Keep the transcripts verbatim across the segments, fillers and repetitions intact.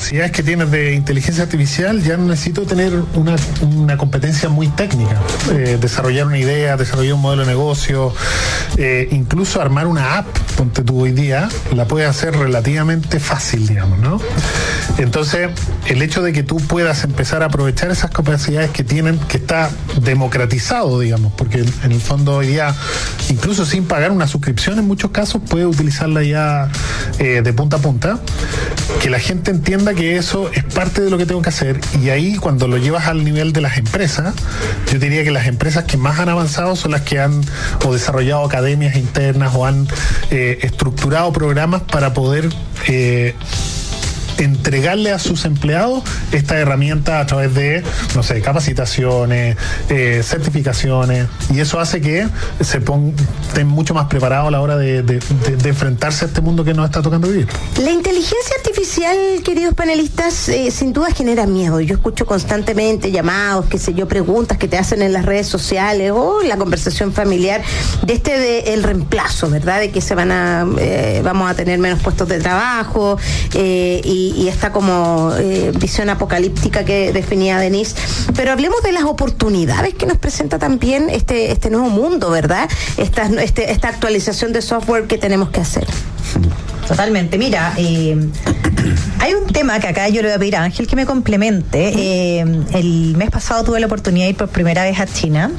capacidades que tienes de inteligencia artificial, ya no necesito tener una, una competencia muy técnica. Eh, desarrollar una idea, desarrollar un modelo de negocio, eh, incluso armar una app, ponte tú hoy día, la puedes hacer relativamente fácil, digamos, ¿no? Entonces, el hecho de que tú puedas empezar a aprovechar esas capacidades que tienen, que está democratizado, digamos, porque en el fondo hoy día, incluso sin pagar una suscripción, en muchos casos puedes utilizarla ya eh, de punta a punta, que la gente entienda que eso es parte de lo que tengo que hacer, y ahí cuando lo llevas al nivel de las empresas, yo diría que las empresas que más han avanzado son las que han o desarrollado academias internas o han eh, estructurado programas para poder eh, entregarle a sus empleados esta herramienta a través de, no sé, capacitaciones, eh, certificaciones, y eso hace que se pon, estén mucho más preparados a la hora de, de, de, de enfrentarse a este mundo que nos está tocando vivir. La inteligencia artificial, queridos panelistas, eh, sin duda genera miedo. Yo escucho constantemente llamados, qué sé yo, preguntas que te hacen en las redes sociales o en la conversación familiar de este de el reemplazo, ¿verdad? De que se van a, eh, vamos a tener menos puestos de trabajo, eh, y y esta como eh, visión apocalíptica que definía Denise. Pero hablemos de las oportunidades que nos presenta también este este nuevo mundo, ¿verdad? Esta, este, esta actualización de software que tenemos que hacer. Totalmente. Mira, eh, hay un tema que acá yo le voy a pedir a Ángel que me complemente. Eh, el mes pasado tuve la oportunidad de ir por primera vez a China.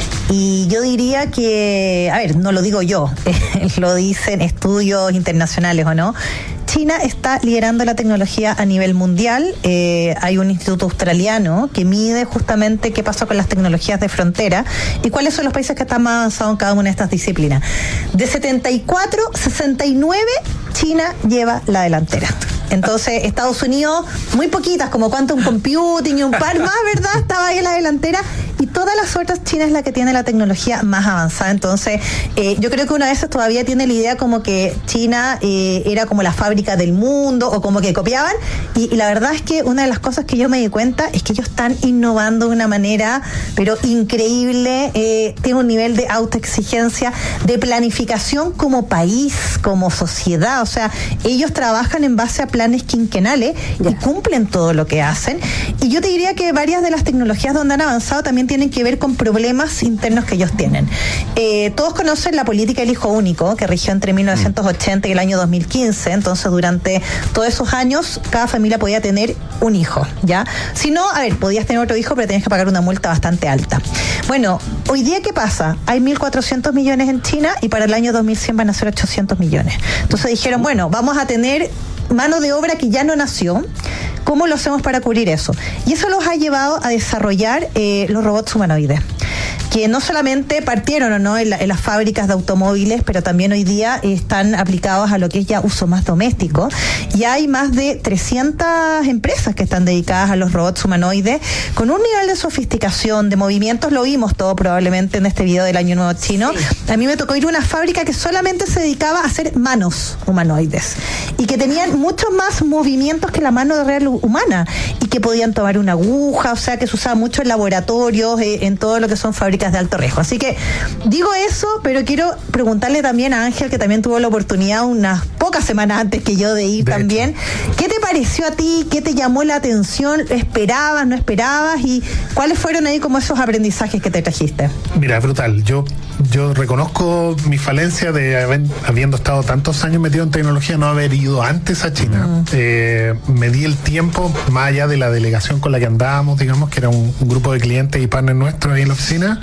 Y yo diría que, a ver, no lo digo yo, lo dicen estudios internacionales, ¿o no? China está liderando la tecnología a nivel mundial. Eh, hay un instituto australiano que mide justamente qué pasó con las tecnologías de frontera y cuáles son los países que están más avanzados en cada una de estas disciplinas. De setenta y cuatro, sesenta y nueve, China lleva la delantera. Entonces, Estados Unidos, muy poquitas, como quantum computing y un par más, ¿verdad? Estaba ahí en la delantera. Y todas las otras, China es la que tiene la tecnología más avanzada. Entonces, eh, yo creo que una de esas todavía tiene la idea como que China eh, era como la fábrica del mundo o como que copiaban. Y, y la verdad es que una de las cosas que yo me di cuenta es que ellos están innovando de una manera, pero increíble. Eh, tiene un nivel de autoexigencia, de planificación como país, como sociedad. O sea, ellos trabajan en base a planes quinquenales y cumplen todo lo que hacen. Y yo te diría que varias de las tecnologías donde han avanzado también tienen que ver con problemas internos que ellos tienen. Eh, todos conocen la política del hijo único, que rigió entre mil novecientos ochenta y el año dos mil quince. Entonces, durante todos esos años, cada familia podía tener un hijo, ¿ya? Si no, a ver, podías tener otro hijo, pero tenías que pagar una multa bastante alta. Bueno, hoy día, ¿qué pasa? Hay mil cuatrocientos millones en China y para el año dos mil cien van a ser ochocientos millones. Entonces dijeron, bueno, vamos a tener mano de obra que ya no nació. ¿Cómo lo hacemos para cubrir eso? Y eso los ha llevado a desarrollar eh, los robots humanoides, que no solamente partieron o no en, la, en las fábricas de automóviles, pero también hoy día están aplicados a lo que es ya uso más doméstico. Y hay más de trescientas empresas que están dedicadas a los robots humanoides, con un nivel de sofisticación, de movimientos, lo vimos todo probablemente en este video del Año Nuevo Chino. Sí. A mí me tocó ir a una fábrica que solamente se dedicaba a hacer manos humanoides, y que tenían muchos más movimientos que la mano real humana, y que podían tomar una aguja, o sea que se usaba mucho en laboratorios, eh, en todo lo que son fábricas de alto riesgo. Así que digo eso, pero quiero preguntarle también a Ángel, que también tuvo la oportunidad unas pocas semanas antes que yo de ir de también. Hecho. ¿Qué te pareció a ti? ¿Qué te llamó la atención? ¿Esperabas, no esperabas? ¿Y cuáles fueron ahí como esos aprendizajes que te trajiste? Mira, es brutal. Yo, yo reconozco mi falencia de haber, habiendo estado tantos años metido en tecnología, no haber ido antes a China. Uh-huh. Eh, me di el tiempo, más allá de la delegación con la que andábamos, digamos, que era un, un grupo de clientes y partners nuestros ahí en la oficina,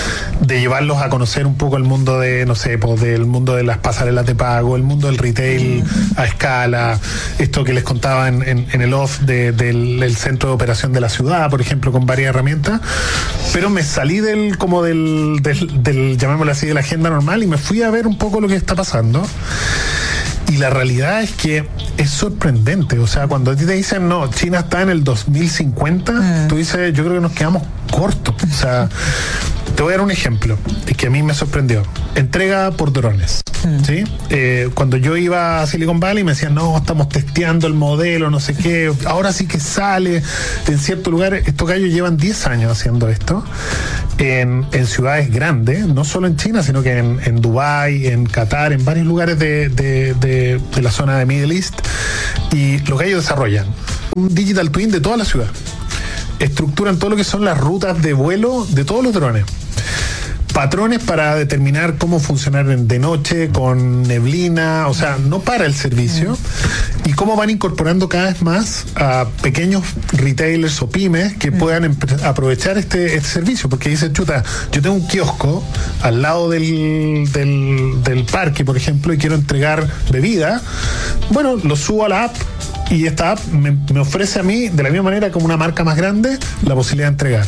de llevarlos a conocer un poco el mundo de, no sé, pues del mundo de las pasarelas de pago, el mundo del retail a escala, esto que les contaba en, en, en el off de, del, del centro de operación de la ciudad, por ejemplo, con varias herramientas. Pero me salí del, como del, del, del llamémoslo así, de la agenda normal, y me fui a ver un poco lo que está pasando. Y la realidad es que es sorprendente. O sea, cuando a ti te dicen, no, China está en el dos mil cincuenta, mm. tú dices, yo creo que nos quedamos cortos. O sea, Te voy a dar un ejemplo que a mí me sorprendió. Entrega por drones. Mm. ¿Sí? Eh, cuando yo iba a Silicon Valley me decían, no, estamos testeando el modelo, no sé qué, ahora sí que sale. En ciertos lugares, estos gallos llevan diez años haciendo esto, en, en ciudades grandes, no solo en China, sino que en, en Dubái, en Qatar, en varios lugares de, de, de, de la zona de Middle East. Y los gallos desarrollan un digital twin de toda la ciudad. Estructuran todo lo que son las rutas de vuelo de todos los drones. Patrones para determinar cómo funcionar de noche, con neblina, o sea, no para el servicio. Y cómo van incorporando cada vez más a pequeños retailers o pymes que puedan aprovechar este, este servicio. Porque dicen, chuta, yo tengo un kiosco al lado del, del, del parque, por ejemplo, y quiero entregar bebida. Bueno, lo subo a la app. Y esta app me, me ofrece a mí, de la misma manera como una marca más grande, la posibilidad de entregar.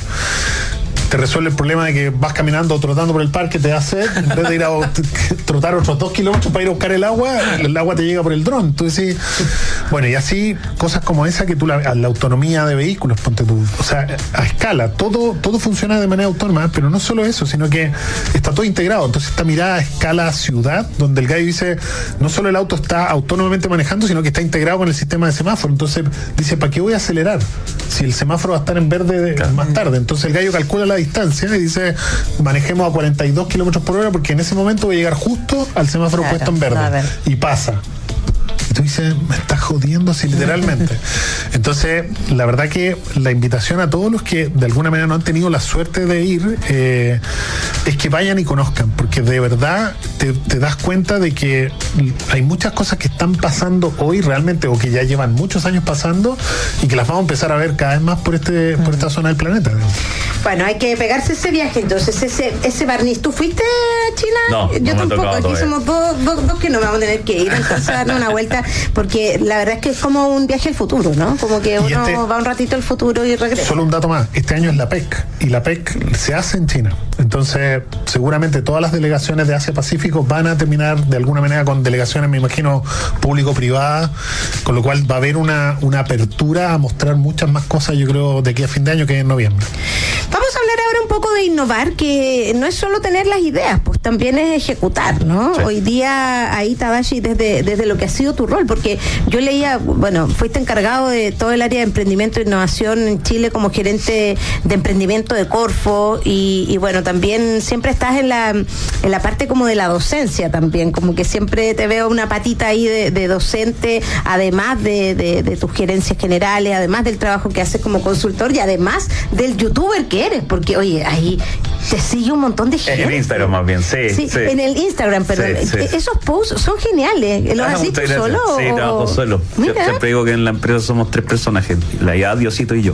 Te resuelve el problema de que vas caminando o trotando por el parque, te da sed, en vez de ir a trotar otros dos kilómetros para ir a buscar el agua, el agua te llega por el dron. Entonces, sí, bueno, y así cosas como esa que tú, la, la autonomía de vehículos, ponte tú, o sea, a escala, todo, todo funciona de manera autónoma, pero no solo eso, sino que está todo integrado. Entonces, esta mirada a escala ciudad, donde el gallo dice, no solo el auto está autónomamente manejando, sino que está integrado con el sistema de semáforo. Entonces, dice, ¿para qué voy a acelerar? Si el semáforo va a estar en verde claro. más tarde. Entonces, el gallo calcula la distancia y dice, manejemos a cuarenta y dos kilómetros por hora porque en ese momento voy a llegar justo al semáforo claro, puesto en verde. Y pasa. Y tú dices, me estás jodiendo así literalmente. Entonces, la verdad que la invitación a todos los que de alguna manera no han tenido la suerte de ir, eh, es que vayan y conozcan, porque de verdad te, te das cuenta de que hay muchas cosas que están pasando hoy realmente, o que ya llevan muchos años pasando, y que las vamos a empezar a ver cada vez más por este, por esta zona del planeta. Bueno, hay que pegarse ese viaje, entonces, ese, ese barniz. ¿Tú fuiste a China? No, yo no tampoco. Aquí todavía. somos dos, dos, dos que no vamos a tener que ir, entonces a darnos una vuelta, porque la verdad es que es como un viaje al futuro, ¿no? Como que uno este, va un ratito al futuro y regresa. Solo un dato más, este año es la P E C, y la P E C se hace en China. Entonces, seguramente todas las delegaciones de Asia-Pacífico van a terminar de alguna manera con delegaciones, me imagino, público-privadas, con lo cual va a haber una, una apertura a mostrar muchas más cosas, yo creo, de aquí a fin de año que en noviembre. Vamos a hablar ahora un poco de innovar, que no es solo tener las ideas, pues también es ejecutar, ¿no? Sí. Hoy día, ahí, Tadashi, desde, desde lo que ha sido tu rol, porque yo leía, bueno, fuiste encargado de todo el área de emprendimiento e innovación en Chile como gerente de emprendimiento de Corfo, y, y bueno, también siempre estás en la, en la parte como de la docencia también, como que siempre te veo una patita ahí de, de docente, además de, de, de tus gerencias generales, además del trabajo que haces como consultor y además del youtuber que eres, porque oye, ahí te sigue un montón de gente. En Instagram más bien, sí. Sí, sí. En el Instagram, perdón. Sí, sí. Esos posts son geniales. ¿Los haces tú solo? Sí, o... trabajo solo. Yo siempre digo que en la empresa somos tres personajes, la I A, Diosito y yo.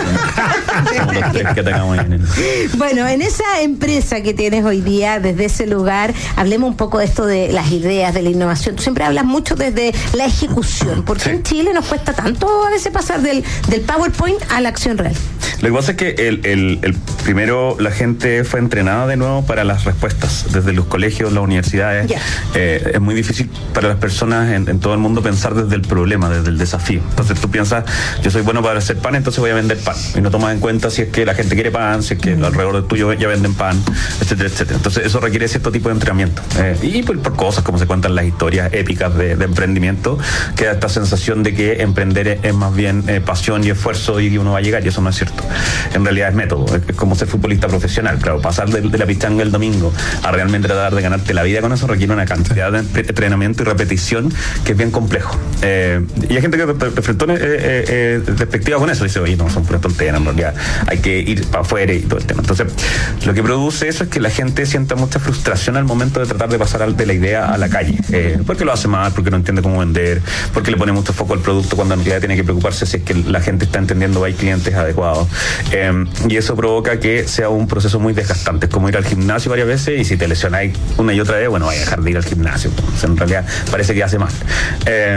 Somos los tres que atacamos ahí. Bueno, en esa empresa que tienes hoy día, desde ese lugar, hablemos un poco de esto de las ideas, de la innovación. Tú siempre hablas mucho desde la ejecución. ¿Por qué sí. en Chile nos cuesta tanto a veces pasar del, del PowerPoint a la acción real? Lo que pasa es que el, el, el primero la gente fue entrenada de nuevo para las respuestas desde los colegios, las universidades. Yeah. Eh, es muy difícil para las personas en, en todo el mundo pensar desde el problema, desde el desafío. Entonces tú piensas, yo soy bueno para hacer pan, entonces voy a vender pan. Y no tomas en cuenta si es que la gente quiere pan, si es que mm. alrededor de tuyo ya venden pan, etcétera, etcétera. Entonces eso requiere cierto tipo de entrenamiento. Eh, y por, por cosas como se cuentan las historias épicas de, de emprendimiento, queda esta sensación de que emprender es, es más bien eh, pasión y esfuerzo y uno va a llegar, y eso no es cierto. En realidad es método, es como ser futbolista profesional. Claro, pasar de, de la pichanga el domingo a realmente tratar de ganarte la vida con eso requiere una cantidad de entrenamiento y repetición que es bien complejo. Eh, y hay gente que enfrentó eh, eh, despectiva con eso, dice, oye, no, son puras tonteras, en realidad hay que ir para afuera y todo el tema. Entonces, lo que produce eso es que la gente sienta mucha frustración al momento de tratar de pasar de la idea a la calle, eh, porque lo hace mal, porque no entiende cómo vender, porque le pone mucho foco al producto cuando en realidad tiene que preocuparse si es que la gente está entendiendo, hay clientes adecuados. Eh, y eso provoca que sea un proceso muy desgastante. Es como ir al gimnasio varias veces y si te lesionáis una y otra vez, bueno, vaya a dejar de ir al gimnasio. Pues, en realidad parece que hace mal. Eh,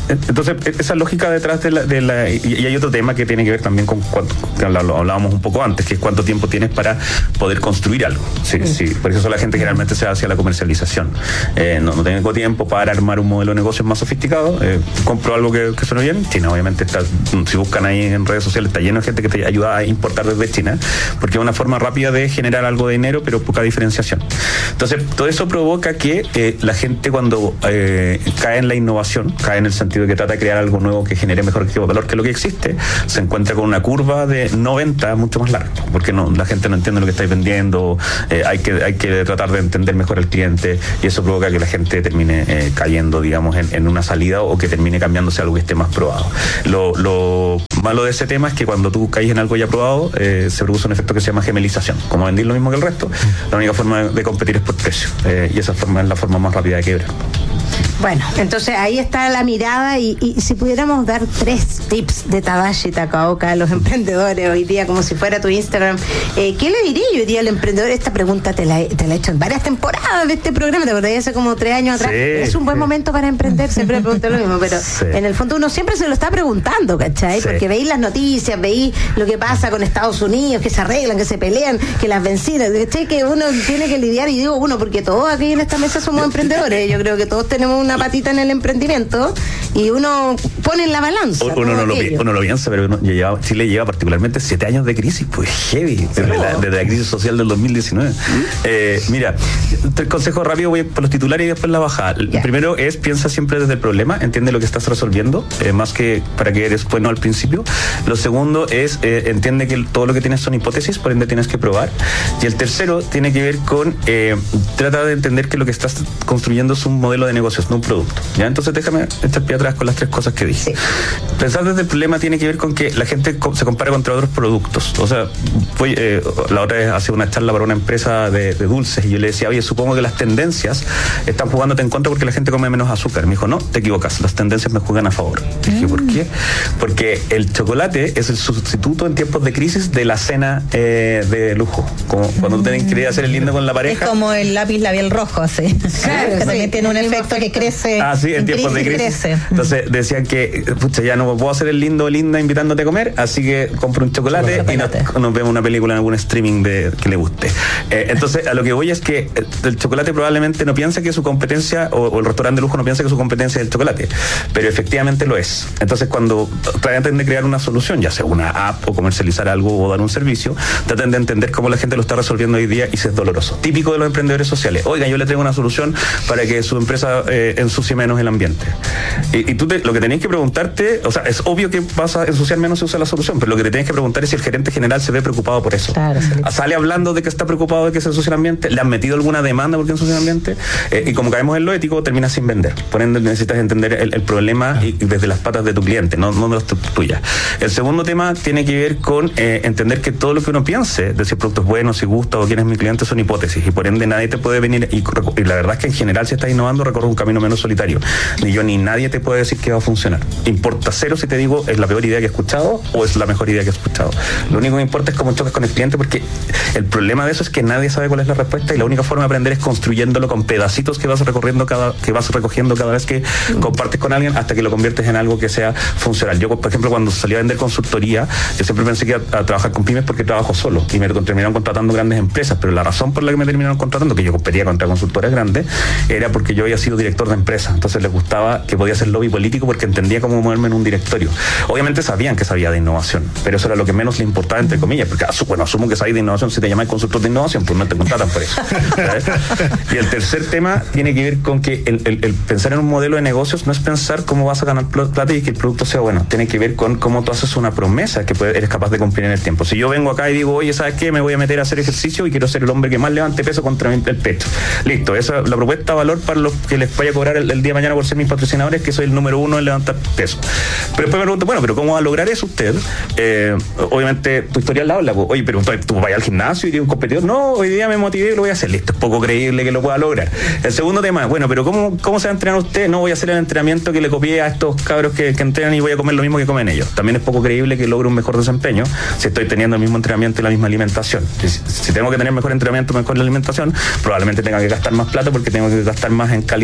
Entonces, esa lógica detrás de la... De la y, y hay otro tema que tiene que ver también con cuánto, que lo hablábamos un poco antes, que es cuánto tiempo tienes para poder construir algo. Sí, sí. sí. Por eso la gente generalmente se va hacia la comercialización. Eh, no, no tengo tiempo para armar un modelo de negocios más sofisticado. Eh, compro algo que, que suene bien. China, obviamente, está, si buscan ahí en redes sociales, está lleno de gente que te ayuda a importar desde China, porque es una forma rápida de generar algo de dinero, pero poca diferenciación. Entonces, todo eso provoca que eh, la gente cuando eh, cae en la innovación, cae en el sentido de que trata de crear algo nuevo que genere mejor valor que lo que existe, se encuentra con una curva de no venta mucho más larga, porque no, la gente no entiende lo que estáis vendiendo, eh, hay que hay que tratar de entender mejor al cliente, y eso provoca que la gente termine eh, cayendo, digamos, en, en una salida, o que termine cambiándose a algo que esté más probado. Lo, lo malo de ese tema es que cuando tú caes en algo ya probado, eh, se produce un efecto que se llama gemelización. Como vendís lo mismo que el resto, la única forma de competir es por precio, eh, y esa forma es la forma más rápida de quebrar. Bueno, entonces ahí está la mirada, y, y si pudiéramos dar tres tips de Tadashi Takaoka a los emprendedores hoy día, como si fuera tu Instagram, eh, ¿qué le diría yo hoy día al emprendedor? Esta pregunta te la, te la he hecho en varias temporadas de este programa, te acordás, hace como tres años atrás. Sí, es un buen sí. momento para emprender, siempre me pregunto lo mismo, pero sí. en el fondo uno siempre se lo está preguntando, ¿cachai? Sí. Porque veis las noticias, veis lo que pasa con Estados Unidos, que se arreglan, que se pelean, que las vencidas, ¿cachai? Que uno tiene que lidiar, y digo uno, porque todos aquí en esta mesa somos emprendedores, yo creo que todos tenemos una patita en el emprendimiento, y uno pone en la balanza. Uno, no, lo, uno lo piensa, pero uno lleva, Chile lleva particularmente siete años de crisis, pues heavy, desde, oh. la, desde la crisis social del dos mil diecinueve. ¿Mm? Eh, mira, tres consejos rápidos, voy por los titulares y después la bajada. El yeah. primero es, piensa siempre desde el problema, entiende lo que estás resolviendo, eh, más que para que eres bueno al principio. Lo segundo es, eh, entiende que todo lo que tienes son hipótesis, por ende tienes que probar. Y el tercero tiene que ver con, eh, trata de entender que lo que estás construyendo es un modelo de negocios, no un producto. ¿Ya? Entonces déjame echar pie atrás con las tres cosas que dije. Sí. Pensar desde el problema tiene que ver con que la gente se compara contra otros productos. O sea, voy, eh, la otra vez hacía una charla para una empresa de, de dulces, y yo le decía, oye, supongo que las tendencias están jugándote en contra porque la gente come menos azúcar. Me dijo, no, te equivocas, las tendencias me juegan a favor. Mm. Dije, ¿por qué? Porque el chocolate es el sustituto en tiempos de crisis de la cena eh, de lujo. Como cuando mm. tú tenés que ir a hacer el lindo con la pareja. Es como el lápiz labial rojo, así. Claro, que sí. también tiene un efecto que crece. Ah, sí, en, en tiempos de crisis. Crece. Entonces decían que, pucha, ya no puedo hacer el lindo o linda invitándote a comer, así que compro un chocolate y nos, nos vemos una película en algún streaming de, que le guste. Eh, entonces, a lo que voy es que el chocolate probablemente no piensa que su competencia, o, o el restaurante de lujo no piensa que su competencia es el chocolate, pero efectivamente lo es. Entonces, cuando traten de crear una solución, ya sea una app o comercializar algo o dar un servicio, traten de entender cómo la gente lo está resolviendo hoy día, y si es doloroso. Típico de los emprendedores sociales. Oiga, yo le traigo una solución para que su empresa eh, ensucie menos el ambiente. Y, y tú te, lo que tenés que preguntarte, o sea, es obvio que vas a ensuciar menos si usas la solución, pero lo que te tienes que preguntar es si el gerente general se ve preocupado por eso. Claro, sí. Sale hablando de que está preocupado de que se ensucie el ambiente, le han metido alguna demanda porque ensucia el ambiente, eh, y como caemos en lo ético, terminas sin vender. Por ende, necesitas entender el, el problema y, y desde las patas de tu cliente, no, no de las tuyas. El segundo tema tiene que ver con eh, entender que todo lo que uno piense de si el producto es bueno, si gusta o quién es mi cliente, son hipótesis, y por ende nadie te puede venir, y, y la verdad es que en general si estás innovando recorre un camino menos solitario. Ni yo ni nadie te puede decir que va a funcionar. Importa cero si te digo es la peor idea que he escuchado o es la mejor idea que he escuchado. Lo único que importa es cómo chocas con el cliente, porque el problema de eso es que nadie sabe cuál es la respuesta, y la única forma de aprender es construyéndolo con pedacitos que vas recorriendo cada, que vas recogiendo cada vez que compartes con alguien, hasta que lo conviertes en algo que sea funcional. Yo, por ejemplo, cuando salí a vender consultoría, yo siempre pensé que iba a, a trabajar con pymes porque trabajo solo, y me terminaron contratando grandes empresas, pero la razón por la que me terminaron contratando, que yo competía contra consultores grandes, era porque yo había sido director de empresa. Entonces les gustaba que podía hacer lobby político porque entendía cómo moverme en un directorio. Obviamente sabían que sabía de innovación, pero eso era lo que menos le importaba, entre comillas, porque bueno, asumo que sabéis de innovación, si te llamáis consultor de innovación, pues no te contratan por eso. ¿Sabes? Y el tercer tema tiene que ver con que el, el, el pensar en un modelo de negocios no es pensar cómo vas a ganar plata y que el producto sea bueno, tiene que ver con cómo tú haces una promesa que puede, eres capaz de cumplir en el tiempo. Si yo vengo acá y digo, oye, ¿sabes qué? Me voy a meter a hacer ejercicio y quiero ser el hombre que más levante peso contra el pecho. Listo, esa es la propuesta de valor para los que les vaya a cobrar el, el día de mañana por ser mis patrocinadores, que soy el número uno en levantar peso. Pero después me pregunto, bueno, pero ¿cómo va a lograr eso usted? Eh, obviamente tu historial la habla, pues, oye, pero tú vas al gimnasio y eres un competidor. No, hoy día me motivé y lo voy a hacer. Listo, es poco creíble que lo pueda lograr. El segundo tema, bueno, pero ¿cómo, cómo se va a entrenar usted? No voy a hacer el entrenamiento que le copié a estos cabros que, que entrenan y voy a comer lo mismo que comen ellos. También es poco creíble que logre un mejor desempeño si estoy teniendo el mismo entrenamiento y la misma alimentación. Si, si tengo que tener mejor entrenamiento, mejor la alimentación, probablemente tenga que gastar más plata porque tengo que gastar más en calidad del alimento.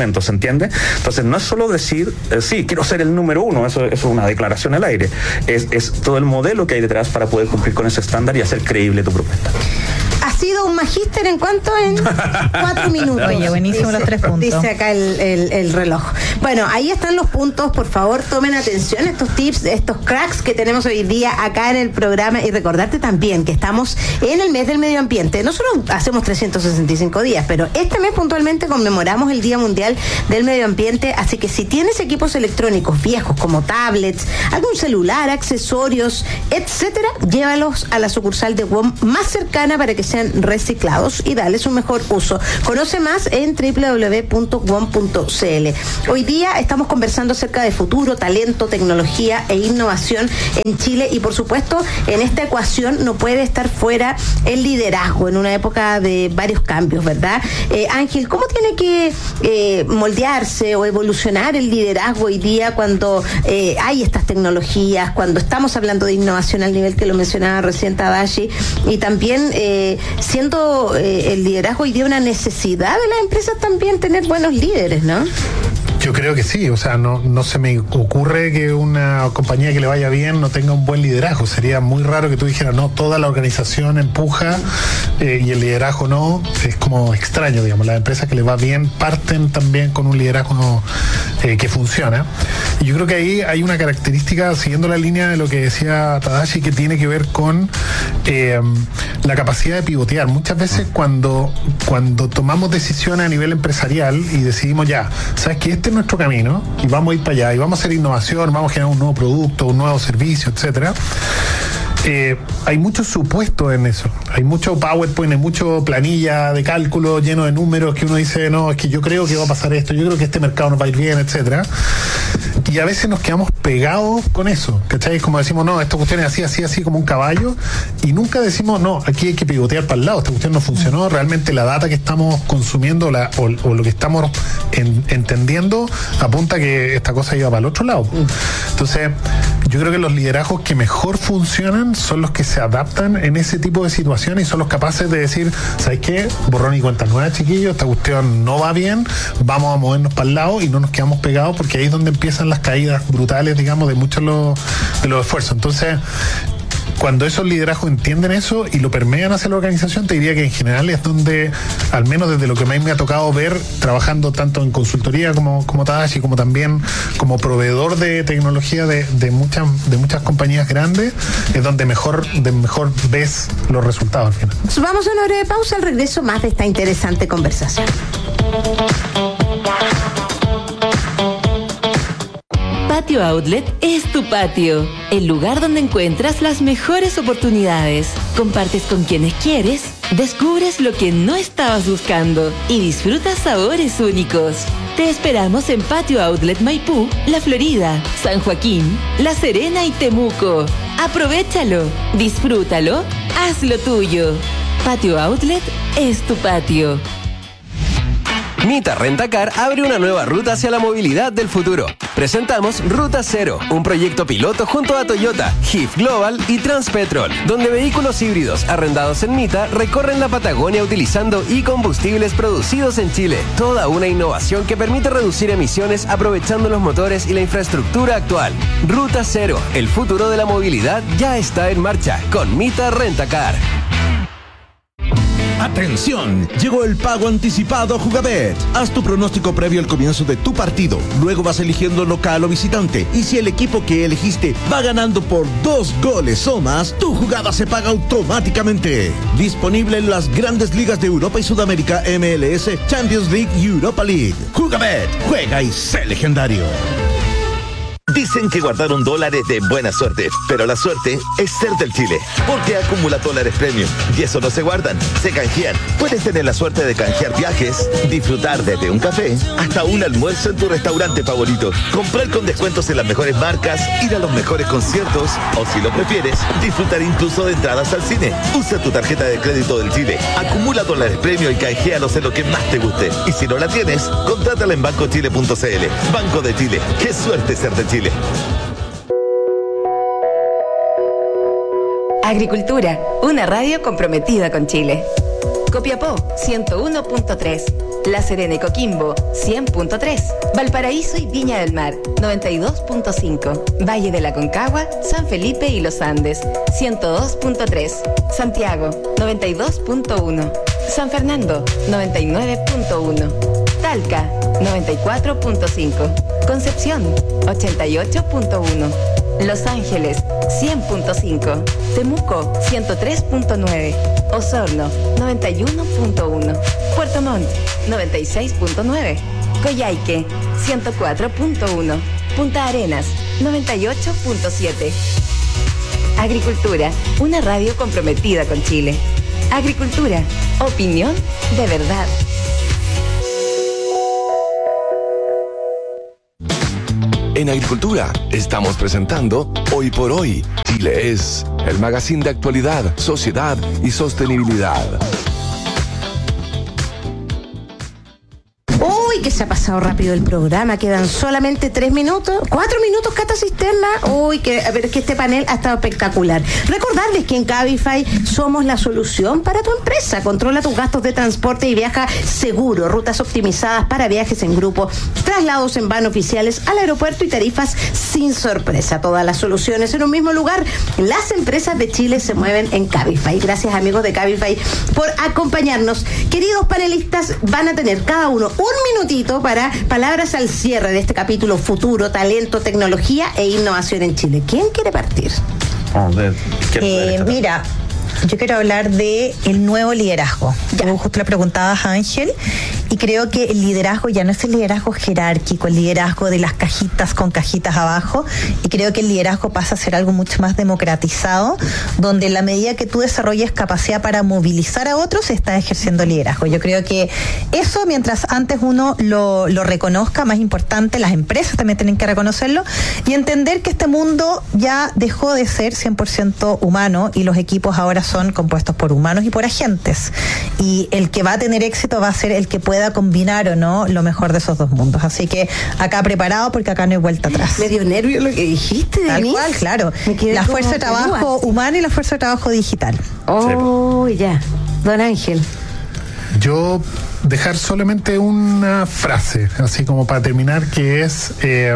fundamento, ¿se entiende? Entonces no es solo decir, eh, sí, quiero ser el número uno, eso, eso es una declaración al aire, es, es todo el modelo que hay detrás para poder cumplir con ese estándar y hacer creíble tu propuesta. Ha sido un magíster en cuanto en cuatro minutos. Oye, buenísimo dice, los tres puntos. Dice acá el, el, el reloj. Bueno, ahí están los puntos. Por favor, tomen atención a estos tips, estos cracks que tenemos hoy día acá en el programa. Y recordarte también que estamos en el mes del medio ambiente. Nosotros hacemos trescientos sesenta y cinco días, pero este mes puntualmente conmemoramos el Día Mundial del Medio Ambiente. Así que si tienes equipos electrónicos viejos como tablets, algún celular, accesorios, etcétera, llévalos a la sucursal de W O M más cercana para que sean reciclados y darles un mejor uso. Conoce más en doble u doble u doble u punto wom punto c l. Hoy día estamos conversando acerca de futuro, talento, tecnología e innovación en Chile y por supuesto en esta ecuación no puede estar fuera el liderazgo en una época de varios cambios, ¿verdad? Eh, Ángel, ¿cómo tiene que eh, moldearse o evolucionar el liderazgo hoy día cuando eh, hay estas tecnologías, cuando estamos hablando de innovación al nivel que lo mencionaba recién Tadashi y también eh, siendo eh, el liderazgo hoy día una necesidad de las empresas también tener buenos líderes, ¿no? Yo creo que sí, o sea, no, no se me ocurre que una compañía que le vaya bien no tenga un buen liderazgo. Sería muy raro que tú dijeras, no, toda la organización empuja eh, y el liderazgo no. Es como extraño, digamos. Las empresas que les va bien parten también con un liderazgo eh, que funciona. Y yo creo que ahí hay una característica, siguiendo la línea de lo que decía Tadashi, que tiene que ver con eh, la capacidad de pivotear. Muchas veces cuando, cuando tomamos decisiones a nivel empresarial y decidimos ya, ¿sabes qué? Este nuestro camino y vamos a ir para allá y vamos a hacer innovación, vamos a generar un nuevo producto, un nuevo servicio, etcétera. Eh, hay muchos supuestos en eso, hay mucho PowerPoint, hay mucho planilla de cálculo lleno de números que uno dice, no, es que yo creo que va a pasar esto, yo creo que este mercado nos va a ir bien, etcétera. Y a veces nos quedamos pegados con eso, ¿cachai? Como decimos, no, esta cuestión es así, así, así como un caballo y nunca decimos, no, aquí hay que pivotear para el lado, esta cuestión no funcionó, realmente la data que estamos consumiendo la, o, o lo que estamos en, entendiendo apunta que esta cosa iba para el otro lado. Entonces, yo creo que los liderazgos que mejor funcionan son los que se adaptan en ese tipo de situaciones y son los capaces de decir, ¿sabes qué? Borrón y cuenta nueva, chiquillos, esta cuestión no va bien, vamos a movernos para el lado y no nos quedamos pegados porque ahí es donde empiezan las caídas brutales, digamos, de muchos de los, de los esfuerzos. Entonces, cuando esos liderazgos entienden eso y lo permean hacia la organización, te diría que en general es donde, al menos desde lo que me ha tocado ver, trabajando tanto en consultoría como, como Tadashi, como también como proveedor de tecnología de, de muchas de muchas compañías grandes, es donde mejor, de mejor ves los resultados al final. Vamos a una breve pausa, al regreso más de esta interesante conversación. Patio Outlet es tu patio, el lugar donde encuentras las mejores oportunidades. Compartes con quienes quieres, descubres lo que no estabas buscando y disfrutas sabores únicos. Te esperamos en Patio Outlet Maipú, La Florida, San Joaquín, La Serena y Temuco. Aprovéchalo, disfrútalo, hazlo tuyo. Patio Outlet es tu patio. Mita Rentacar abre una nueva ruta hacia la movilidad del futuro. Presentamos Ruta Cero, un proyecto piloto junto a Toyota, G I F Global y Transpetrol, donde vehículos híbridos arrendados en Mita recorren la Patagonia utilizando e-combustibles producidos en Chile. Toda una innovación que permite reducir emisiones aprovechando los motores y la infraestructura actual. Ruta Cero, el futuro de la movilidad ya está en marcha con Mita Rentacar. ¡Atención! Llegó el pago anticipado a Jugabet. Haz tu pronóstico previo al comienzo de tu partido. Luego vas eligiendo local o visitante. Y si el equipo que elegiste va ganando por dos goles o más, tu jugada se paga automáticamente. Disponible en las grandes ligas de Europa y Sudamérica, M L S, Champions League y Europa League. Jugabet, juega y sé legendario. Dicen que guardaron dólares de buena suerte, pero la suerte es ser del Chile, porque acumula dólares premium y eso no se guardan, se canjean. Puedes tener la suerte de canjear viajes, disfrutar desde un café hasta un almuerzo en tu restaurante favorito, comprar con descuentos en las mejores marcas, ir a los mejores conciertos o, si lo prefieres, disfrutar incluso de entradas al cine. Usa tu tarjeta de crédito del Chile, acumula dólares premium y canjealos en lo que más te guste. Y si no la tienes, contrátala en banco chile punto c l. Banco de Chile, qué suerte ser de Chile. Agricultura, una radio comprometida con Chile. Copiapó ciento uno punto tres, La Serena y Coquimbo, cien punto tres. Valparaíso y Viña del Mar, noventa y dos punto cinco. Valle de la Concagua, San Felipe y Los Andes, ciento dos punto tres. Santiago, noventa y dos punto uno. San Fernando, noventa y nueve punto uno. Talca, noventa y cuatro punto cinco. Concepción, ochenta y ocho punto uno. Los Ángeles, cien punto cinco. Temuco, ciento tres punto nueve. Osorno, noventa y uno punto uno. Puerto Montt, noventa y seis punto nueve. Coyhaique, ciento cuatro punto uno. Punta Arenas, noventa y ocho punto siete. Agricultura, una radio comprometida con Chile. Agricultura, opinión de verdad. En Agricultura estamos presentando Hoy por Hoy. Chile es el magazine de actualidad, sociedad y sostenibilidad. Uy, que se ha pasado rápido el programa, quedan solamente tres minutos, cuatro minutos, Cata Cisterna. Uy, que a ver, que este panel ha estado espectacular. Recordarles que en Cabify somos la solución para tu empresa. Controla tus gastos de transporte y viaja seguro. Rutas optimizadas para viajes en grupo, traslados en van oficiales al aeropuerto y tarifas sin sorpresa. Todas las soluciones en un mismo lugar. Las empresas de Chile se mueven en Cabify. Gracias, amigos de Cabify, por acompañarnos. Queridos panelistas, van a tener cada uno un minutito para palabras al cierre de este capítulo: futuro, talento, tecnología e innovación en Chile. ¿Quién quiere partir? Oh, de, eh, mira, yo quiero hablar de el nuevo liderazgo. Ya. Tú justo le preguntabas a Ángel, y creo que el liderazgo ya no es el liderazgo jerárquico, el liderazgo de las cajitas con cajitas abajo, y creo que el liderazgo pasa a ser algo mucho más democratizado, donde en la medida que tú desarrolles capacidad para movilizar a otros, estás ejerciendo liderazgo. Yo creo que eso, mientras antes uno lo, lo reconozca, más importante, las empresas también tienen que reconocerlo, y entender que este mundo ya dejó de ser cien por ciento humano, y los equipos ahora son compuestos por humanos y por agentes, y el que va a tener éxito va a ser el que pueda combinar o no lo mejor de esos dos mundos. Así que acá preparado, porque acá no hay vuelta atrás. Me dio nervio lo que dijiste, Tal Denise. cual, claro. La fuerza de trabajo humana y la fuerza de trabajo digital. Oh, ya. Don Ángel. Yo dejar solamente una frase, así como para terminar, que es... Eh,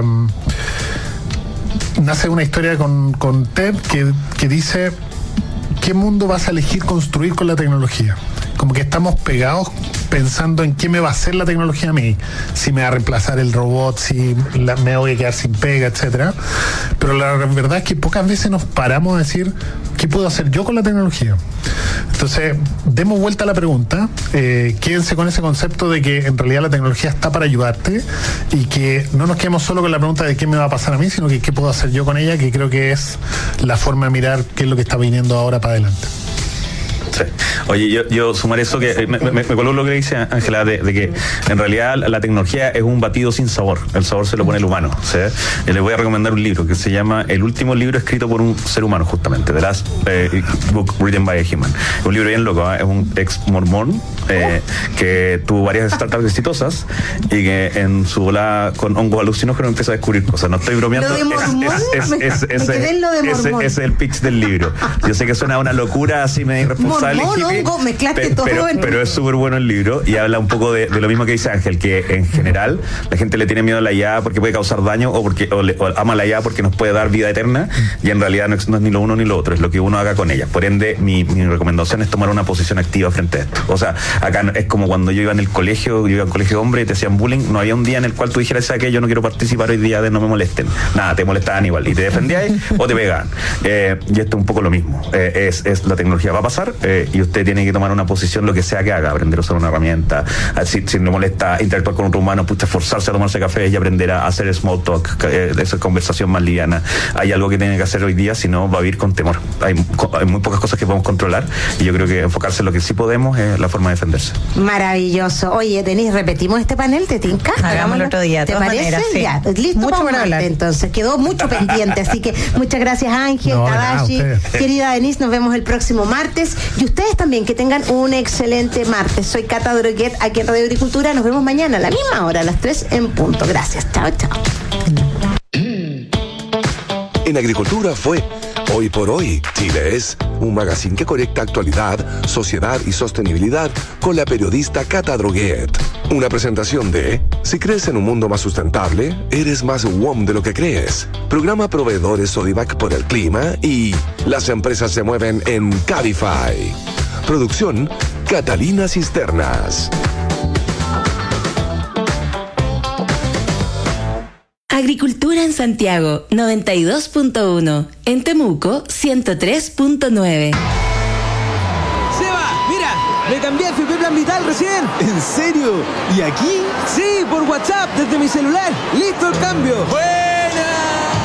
nace una historia con, con Ted que, que dice: ¿qué mundo vas a elegir construir con la tecnología? Como que estamos pegados pensando en qué me va a hacer la tecnología a mí, si me va a reemplazar el robot, si la, me voy a quedar sin pega, etcétera. Pero la verdad es que pocas veces nos paramos a decir qué puedo hacer yo con la tecnología. Entonces, demos vuelta a la pregunta, eh, quédense con ese concepto de que en realidad la tecnología está para ayudarte, y que no nos quedemos solo con la pregunta de qué me va a pasar a mí, sino que qué puedo hacer yo con ella, que creo que es la forma de mirar qué es lo que está viniendo ahora para adelante. Sí. Oye, yo, yo sumar eso que me, me, me coló lo que dice Ángela, de, de que en realidad la tecnología es un batido sin sabor. El sabor se lo pone el humano. ¿Sí? Y les voy a recomendar un libro que se llama El último libro escrito por un ser humano, justamente, The Last eh, Book Written by a Human. Es un libro bien loco, ¿eh? Es un ex mormón eh, que tuvo varias startups exitosas y que en su volada con hongos alucinógenos empieza a descubrir cosas. No estoy bromeando. ¿Lo de mormón? Es, es, es, es, me quedé en lo de ese, mormón. ese es el pitch del libro. Yo sé que suena una locura así medio irresponsable. Mormón, hongo, mezclaste pero, todo. Pero, en... pero es súper bueno el libro y habla un poco de, de lo mismo que dice Ángel, que en general la gente le tiene miedo a la I A porque puede causar daño o porque o le, o ama la I A porque nos puede dar vida eterna, y en realidad no es, no es ni lo uno ni lo otro, es lo que uno haga con ella. Por ende, mi, mi recomendación es tomar una posición activa frente a esto. O sea, acá es como cuando yo iba en el colegio, yo iba al colegio hombre y te hacían bullying, no había un día en el cual tú dijeras, ¿sabes qué? Yo no quiero participar hoy día de no me molesten. Nada, te molestaban igual y te defendías o te pegaban. Eh, y esto es un poco lo mismo. Eh, es, es la tecnología va a pasar eh, y usted tiene que tomar una posición, lo que sea que haga, aprender a usar una herramienta, si, si le molesta interactuar con otro humano, pues esforzarse a tomarse café y aprender a hacer small talk, eh, esa conversación más liviana. Hay algo que tiene que hacer hoy día, si no va a vivir con temor. Hay, hay muy pocas cosas que podemos controlar y yo creo que enfocarse en lo que sí podemos es la forma de defenderse. Maravilloso. Oye, Denise, repetimos este panel, ¿te tinca? Hagámoslo otro día, ¿te parece? Maneras, sí. Ya, listo mucho para hablar. Entonces, quedó mucho pendiente, así que muchas gracias, Ángel, no, Tadashi, no, querida Denise, nos vemos el próximo martes, y ustedes también, que tengan un excelente martes. Soy Cata Droguet, aquí en Radio Agricultura. Nos vemos mañana a la misma hora, a las tres en punto. Gracias, chao, chao. En Agricultura fue Hoy por Hoy. Chile es un magazine que conecta actualidad, sociedad y sostenibilidad con la periodista Cata Droguet. Una presentación de si crees en un mundo más sustentable, eres más W O M de lo que crees. Programa Proveedores Sodivac por el clima y las empresas se mueven en Cabify. Producción Catalina Cisternas. Agricultura en Santiago, noventa y dos punto uno. En Temuco, ciento tres punto nueve. ¡Seba! ¡Mira! ¡Me cambié a F P Plan Vital recién! ¿En serio? ¿Y aquí? Sí, por WhatsApp, desde mi celular. ¡Listo el cambio! ¡Buena!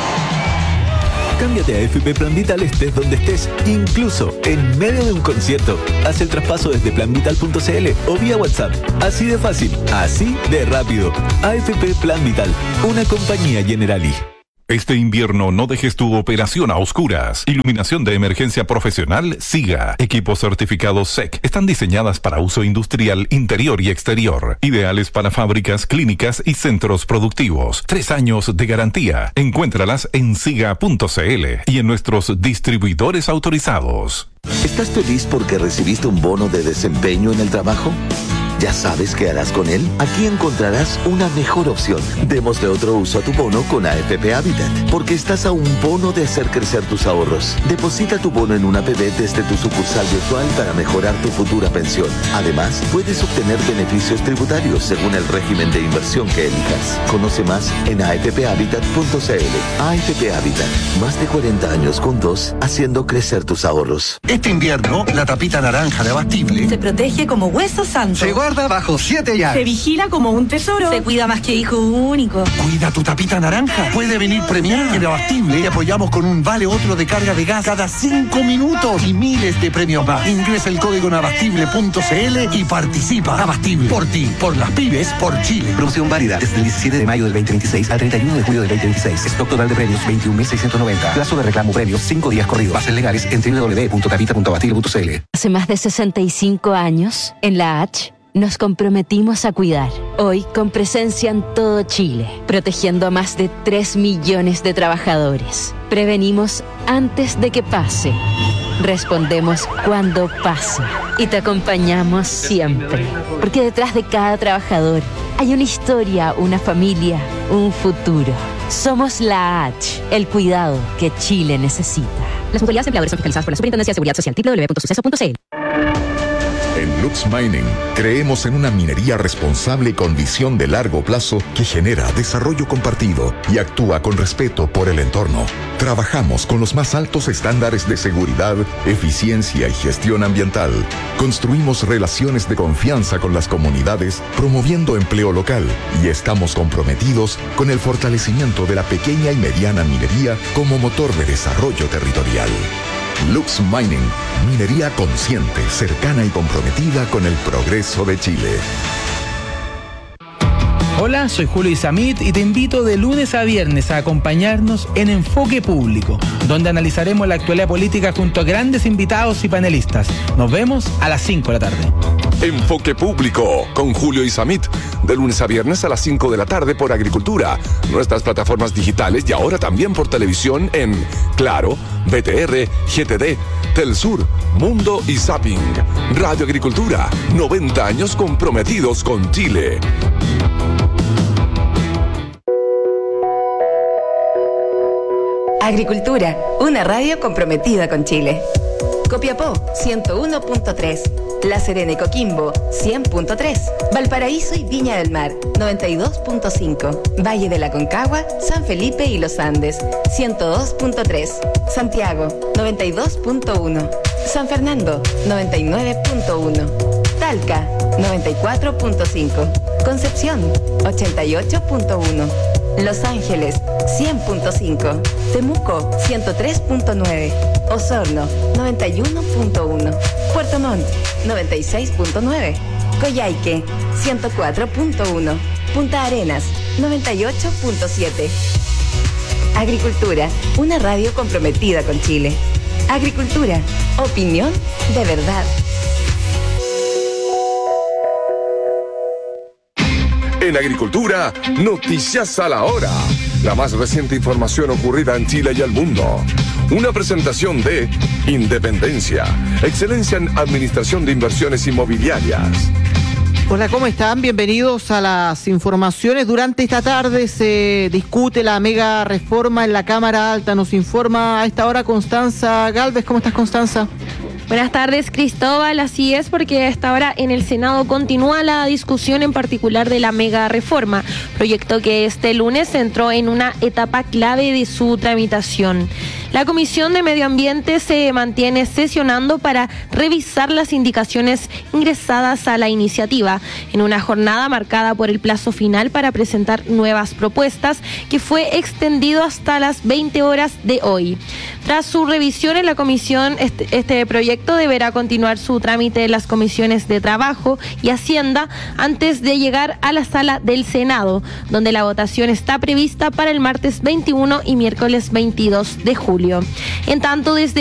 Cámbiate a F P Plan Vital estés donde estés, incluso en medio de un concierto. Haz el traspaso desde plan vital punto c l o vía WhatsApp. Así de fácil, así de rápido. A F P Plan Vital, una compañía Generali. Este invierno no dejes tu operación a oscuras. Iluminación de emergencia profesional SIGA. Equipos certificados S E C. Están diseñadas para uso industrial interior y exterior. Ideales para fábricas, clínicas y centros productivos. Tres años de garantía. Encuéntralas en siga punto c l y en nuestros distribuidores autorizados. ¿Estás feliz porque recibiste un bono de desempeño en el trabajo? ¿Ya sabes qué harás con él? Aquí encontrarás una mejor opción. Démosle otro uso a tu bono con A F P Habitat, porque estás a un bono de hacer crecer tus ahorros. Deposita tu bono en una A P B desde tu sucursal virtual para mejorar tu futura pensión. Además, puedes obtener beneficios tributarios según el régimen de inversión que elijas. Conoce más en a f p habitat punto c l. A F P Habitat, más de cuarenta años juntos, haciendo crecer tus ahorros. Este invierno, la tapita naranja de Abastible se protege como hueso santo. Se guarda bajo siete llaves. Se vigila como un tesoro. Se cuida más que hijo único. Cuida tu tapita naranja. Puede venir premiada. En Abastible te apoyamos con un vale otro de carga de gas cada cinco minutos y miles de premios más. Ingresa el código en abastible punto c l y participa. Abastible. Por ti, por las pymes, por Chile. Promoción válida desde el diecisiete de mayo del veinte veintiséis al treinta y uno de julio del veinte veintiséis. Stock total de premios veintiún mil seiscientos noventa. Plazo de reclamo premios cinco días corridos. Bases legales en doble u doble u doble u punto tapita punto abastible punto c l. Hace más de sesenta y cinco años, en la H, nos comprometimos a cuidar. Hoy, con presencia en todo Chile, protegiendo a más de tres millones de trabajadores. Prevenimos antes de que pase. Respondemos cuando pase. Y te acompañamos siempre. Porque detrás de cada trabajador hay una historia, una familia, un futuro. Somos la H, el cuidado que Chile necesita. Las mutualidades empleadores son fiscalizadas por la Superintendencia de Seguridad Social. doble u doble u doble u punto suceso punto c l. En Lux Mining creemos en una minería responsable con visión de largo plazo que genera desarrollo compartido y actúa con respeto por el entorno. Trabajamos con los más altos estándares de seguridad, eficiencia y gestión ambiental. Construimos relaciones de confianza con las comunidades, promoviendo empleo local, y estamos comprometidos con el fortalecimiento de la pequeña y mediana minería como motor de desarrollo territorial. Lux Mining, minería consciente, cercana y comprometida con el progreso de Chile. Hola, soy Julio Isamit y te invito de lunes a viernes a acompañarnos en Enfoque Público, donde analizaremos la actualidad política junto a grandes invitados y panelistas. Nos vemos a las cinco de la tarde. Enfoque Público con Julio Isamit, de lunes a viernes a las cinco de la tarde por Agricultura, nuestras plataformas digitales y ahora también por televisión en Claro, B T R, G T D, Telsur, Mundo y Zapping. Radio Agricultura, noventa años comprometidos con Chile. Agricultura, una radio comprometida con Chile. Copiapó, ciento uno punto tres. La Serena y Coquimbo, cien punto tres. Valparaíso y Viña del Mar, noventa y dos punto cinco. Valle de la Concagua, San Felipe y Los Andes, ciento dos punto tres. Santiago, noventa y dos punto uno. San Fernando, noventa y nueve punto uno. Talca, noventa y cuatro punto cinco. Concepción, ochenta y ocho punto uno. Los Ángeles, cien punto cinco. Temuco, ciento tres punto nueve. Osorno, noventa y uno punto uno. Puerto Montt, noventa y seis punto nueve. Coyhaique, ciento cuatro punto uno. Punta Arenas, noventa y ocho punto siete. Agricultura, una radio comprometida con Chile. Agricultura, opinión de verdad. En Agricultura, noticias a la hora. La más reciente información ocurrida en Chile y el mundo. Una presentación de Independencia, excelencia en administración de inversiones inmobiliarias. Hola, ¿cómo están? Bienvenidos a las informaciones. Durante esta tarde se discute la mega reforma en la Cámara Alta. Nos informa a esta hora Constanza Galvez. ¿Cómo estás, Constanza? Buenas tardes, Cristóbal. Así es, porque hasta ahora en el Senado continúa la discusión en particular de la mega reforma, proyecto que este lunes entró en una etapa clave de su tramitación. La Comisión de Medio Ambiente se mantiene sesionando para revisar las indicaciones ingresadas a la iniciativa, en una jornada marcada por el plazo final para presentar nuevas propuestas, que fue extendido hasta las veinte horas de hoy. Tras su revisión en la comisión, este, este proyecto deberá continuar su trámite en las comisiones de Trabajo y Hacienda antes de llegar a la sala del Senado, donde la votación está prevista para el martes veintiuno y miércoles veintidós de julio. En tanto, desde